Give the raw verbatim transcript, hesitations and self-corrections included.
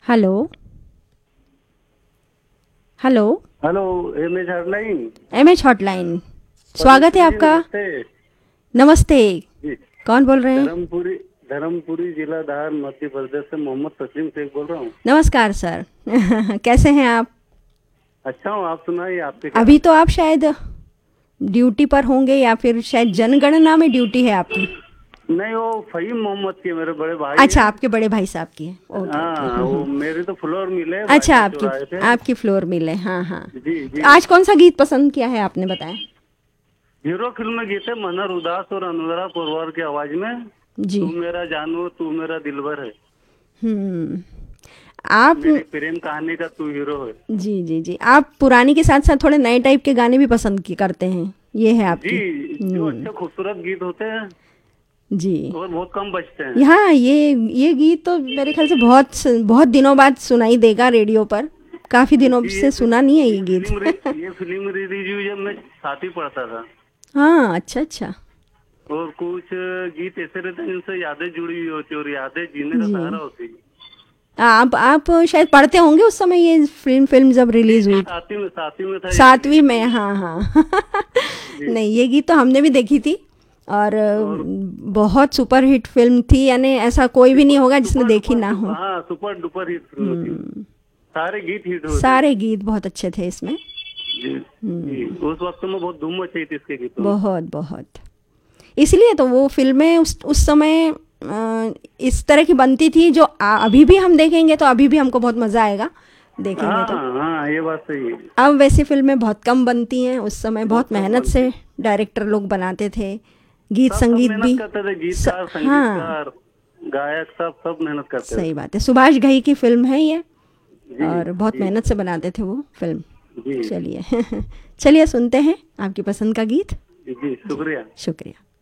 Hello hello hello M H hotline. M H hotline, स्वागत है आपका। नमस्ते नमस्ते, जी। कौन बोल रहे हैं? धर्मपुरी धर्मपुरी जिला धार मध्य प्रदेश से मोहम्मद तस्लीम शेख बोल रहा हूँ। नमस्कार सर। कैसे हैं आप? अच्छा हूँ, आप सुनाइए, आपके क्या अभी तो आप शायद ड्यूटी पर होंगे या फिर शायद जनगणना में ड्यूटी है आपकी। हाल? नहीं, वो फहीम मोहम्मद के मेरे बड़े भाई अच्छा, हैं। आपके बड़े भाई साहब की है। Okay okay. हाँ, हम्म, वो हम्म। मेरे तो फ्लोर मिले, अच्छा, बाकी आपकी चुराए थे। आपकी फ्लोर मिल है। हाँ हाँ। जी जी। आज कौन सा गीत पसंद किया है आपने, बताएं? हीरो फिल्म में गीत है मनहर उदास और अनुराधा पौरवार की आवाज में। जी। तू मेरा जानू तू मेरा दिलबर है, हम्म। आप मेरी प्रेम कहानी का तू हीरो है। जी जी जी, आप पुरानी के साथ साथ थोड़े नए टाइप के गाने भी पसंद की करते हैं, ये है आपकी। जी, जो अच्छे खूबसूरत गीत होते हैं जी। और बहुत कम बजते हैं। हाँ, ये ये गीत तो मेरे ख्याल से बहुत बहुत दिनों बाद सुनाई देगा रेडियो पर। काफी दिनों जी, ये से सुना नहीं है ये ये गीत। फिल्म रि- ये फिल्म री रिव्यू जब मैं साथ ही पढ़ता था। हाँ, अच्छा अच्छा। और कुछ गीत ऐसे रहते हैं जिनसे यादें जुड़ी हुई होती है और यादें जीने का जी। सहारा होती है। आप आप शायद पढ़ते होंगे उस समय, ये फिल्म फिल्म जब जी रिलीज जी, हुई थी। साथी में साथी में था ये सातवीं फिल्म। में, हाँ हाँ। जी। नहीं, ये गीत तो हमने भी देखी थी और और बहुत सुपर हिट फिल्म थी, यानी ऐसा कोई भी नहीं होगा जिसने सुपर देखी डुपर ना डुपर- हो। हाँ, सुपर डुपर हिट फिल्म थी। सारे गीत हिट हुए थे। सारे गीत बहुत अच्छे थे इसमें। जी जी, उस वक्त में बहुत धूम मची थी इसके गीतों में। बहुत बहुत। इसलिए तो वो फिल्में उस उस समय अ, इस तरह की बनती थी जो आ, अभी भी हम देखेंगे तो अभी भी हमको बहुत मज़ा आएगा देखेंगे तो। हाँ हाँ, ये बात सही है। अब वैसी फिल्में बहुत कम बनती हैं, उस समय बहुत बहुत कम मेहनत बनती से है। डायरेक्टर लोग बनाते थे, गीत सब सब संगीत भी। मेहनत करते थे, स, गीतकार हाँ, संगीतकार गायक सब सब मेहनत करते थे। सही बात है। सुभाष घई की फिल्म है ये जी और बहुत जी मेहनत से बनाते थे वो फिल्म। जी चलिए। चलिए सुनते हैं आपकी पसंद का गीत। जी, शुक्रिया। शुक्रिया।